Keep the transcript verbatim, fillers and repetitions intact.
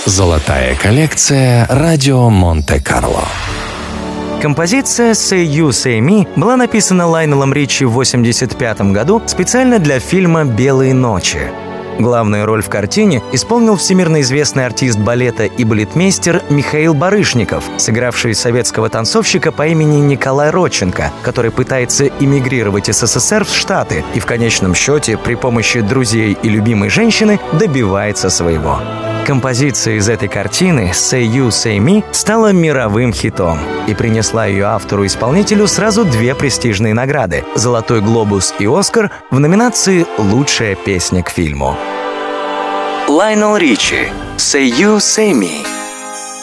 Золотая коллекция «Радио Монте-Карло». Композиция «Say You, Say Me» была написана Лайонелом Ричи в восемьдесят пятом году специально для фильма «Белые ночи». Главную роль в картине исполнил всемирно известный артист балета и балетмейстер Михаил Барышников, сыгравший советского танцовщика по имени Николай Родченко, который пытается эмигрировать из СССР в Штаты и в конечном счете при помощи друзей и любимой женщины добивается своего. Композиция из этой картины «Say You, Say Me» стала мировым хитом и принесла ее автору-исполнителю сразу две престижные награды – «Золотой глобус» и «Оскар» в номинации «Лучшая песня к фильму». Лайонел Ричи «Say You, Say Me».